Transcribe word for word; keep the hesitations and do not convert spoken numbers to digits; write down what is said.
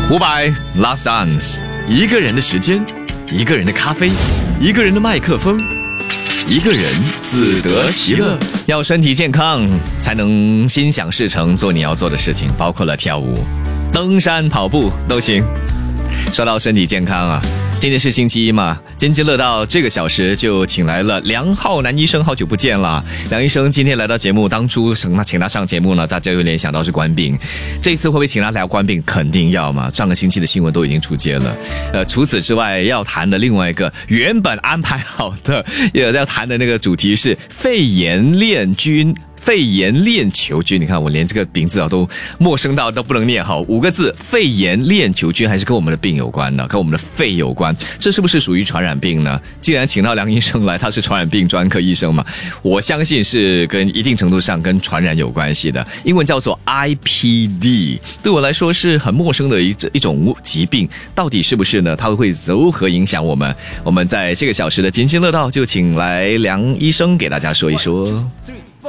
伍佰 Last Dance， 一个人的时间，一个人的咖啡，一个人的麦克风，一个人自得其乐。要身体健康，才能心想事成，做你要做的事情，包括了跳舞、登山、跑步都行。说到身体健康啊，今天是星期一嘛，津津乐道这个小时就请来了梁浩南医生，好久不见了。梁医生今天来到节目，当初请他上节目呢，大家有联想到是官病，这一次会不会请他聊官病？肯定要嘛，上个星期的新闻都已经出街了。呃，除此之外要谈的另外一个原本安排好的也要谈的那个主题是肺炎链菌。肺炎链球菌，你看我连这个名字啊都陌生到都不能念好，五个字，肺炎链球菌还是跟我们的病有关的，跟我们的肺有关，这是不是属于传染病呢？既然请到梁医生来，他是传染病专科医生嘛，我相信是跟一定程度上跟传染有关系的，英文叫做 I P D， 对我来说是很陌生的一一种疾病，到底是不是呢？它会如何影响我们？我们在这个小时的津津乐道就请来梁医生给大家说一说。